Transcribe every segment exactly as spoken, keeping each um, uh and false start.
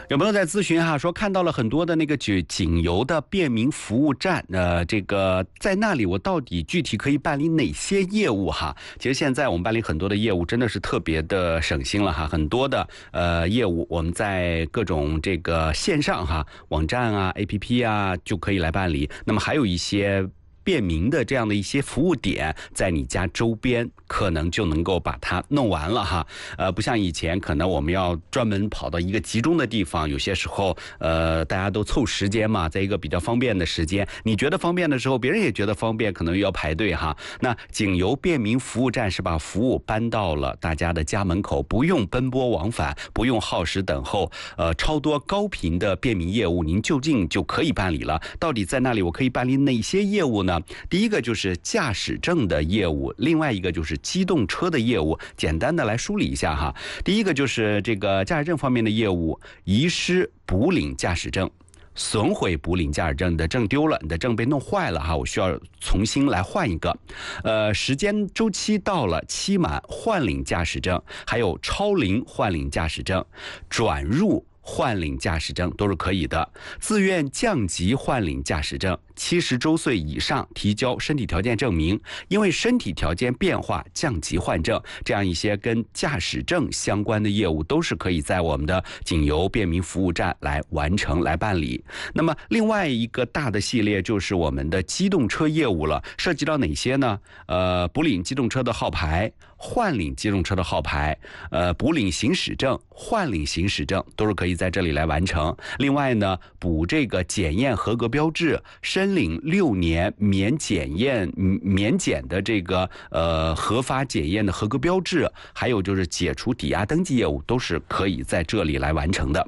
有朋友在咨询哈，说看到了很多的那个景景游的便民服务站，呃，这个在那里我到底具体可以办理哪些业务哈？其实现在我们办理很多的业务真的是特别的省心了哈，很多的呃业务我们在各种这个线上哈网站啊 A P P 啊就可以来办理。那么还有一些便民的这样的一些服务点，在你家周边可能就能够把它弄完了哈。呃，不像以前，可能我们要专门跑到一个集中的地方，有些时候，呃，大家都凑时间嘛，在一个比较方便的时间，你觉得方便的时候，别人也觉得方便，可能又要排队哈。那景游便民服务站是把服务搬到了大家的家门口，不用奔波往返，不用耗时等候，呃，超多高频的便民业务，您就近就可以办理了。到底在那里我可以办理哪些业务呢？第一个就是驾驶证的业务，另外一个就是机动车的业务。简单的来梳理一下哈。第一个就是这个驾驶证方面的业务，遗失补领驾驶证。损毁补领驾驶证，你的证丢了，你的证被弄坏了哈，我需要重新来换一个。呃，时间周期到了，期满换领驾驶证，还有超龄换领驾驶证，转入换领驾驶证都是可以的。自愿降级换领驾驶证，七十周岁以上提交身体条件证明，因为身体条件变化降级换证，这样一些跟驾驶证相关的业务都是可以在我们的景游便民服务站来完成来办理。那么另外一个大的系列就是我们的机动车业务了，涉及到哪些呢？呃，补领机动车的号牌，换领机动车的号牌，呃，补领行驶证，换领行驶证都是可以在这里来完成。另外呢，补这个检验合格标志，申领六年免检验、免检的这个呃核发检验的合格标志，还有就是解除抵押登记业务，都是可以在这里来完成的。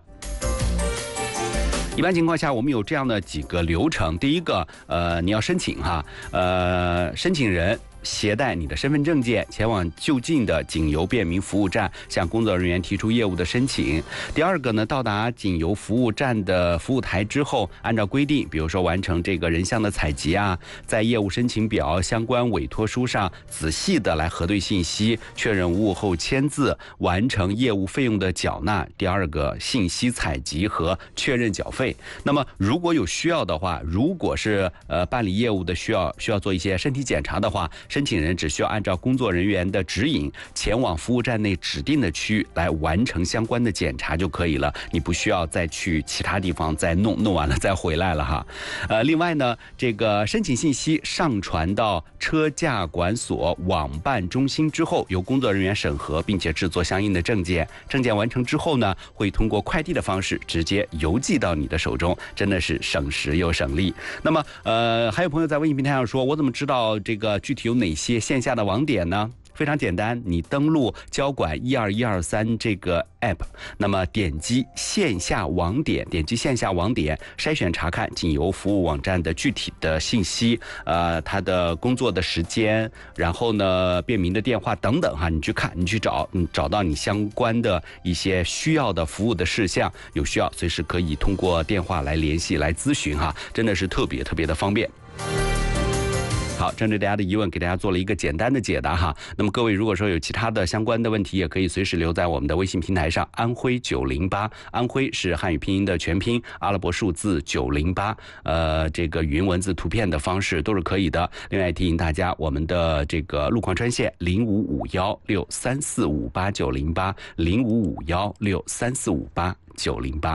一般情况下，我们有这样的几个流程。第一个，呃，你要申请哈，呃，申请人携带你的身份证件前往就近的景游便民服务站，向工作人员提出业务的申请。第二个呢，到达景游服务站的服务台之后，按照规定，比如说完成这个人像的采集啊，在业务申请表相关委托书上仔细的来核对信息，确认无误后签字，完成业务费用的缴纳。第二个，信息采集和确认缴费。那么如果有需要的话，如果是呃办理业务的需要需要做一些身体检查的话，申请人只需要按照工作人员的指引，前往服务站内指定的区域来完成相关的检查就可以了，你不需要再去其他地方再弄弄完了再回来了哈。呃，另外呢，这个申请信息上传到车驾管所网办中心之后，由工作人员审核，并且制作相应的证件。证件完成之后呢，会通过快递的方式直接邮寄到你的手中，真的是省时又省力。那么，呃，还有朋友在微信平台上说，我怎么知道这个具体有哪些线下的网点呢？非常简单，你登录交管一二一二三这个 app， 那么点击线下网点，点击线下网点，筛选查看景游服务网站的具体的信息，呃，它的工作的时间，然后呢，便民的电话等等哈，你去看，你去找，你找到你相关的一些需要的服务的事项，有需要随时可以通过电话来联系来咨询哈，真的是特别特别的方便。好，针对大家的疑问，给大家做了一个简单的解答哈。那么各位如果说有其他的相关的问题，也可以随时留在我们的微信平台上，安徽九零八，安徽是汉语拼音的全拼，阿拉伯数字九零八，呃，这个语音文字图片的方式都是可以的。另外提醒大家，我们的这个路况专线零五五幺六三四五八九零八，零五五幺六三四五八九零八。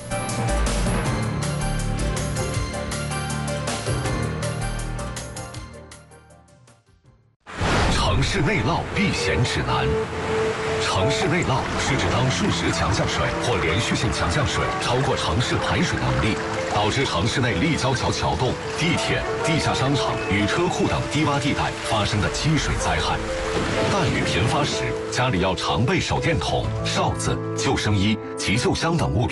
城市内涝避险指南。城市内涝是指当数十强降水或连续性强降水超过城市排水能力，导致城市内立交桥桥洞、地铁、地下商场与车库等低洼地带发生的积水灾害。大雨频发时，家里要常备手电筒、哨子、救生衣、急救箱等物品。